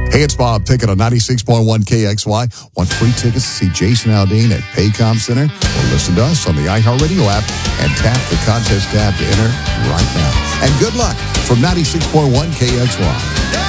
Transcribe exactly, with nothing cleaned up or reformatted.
Hey, it's Bob Pickett on ninety-six point one K X Y. Want free tickets to see Jason Aldean at Paycom Center? Or listen to us on the iHeartRadio app and tap the contest tab to enter right now. And good luck from ninety-six point one K X Y.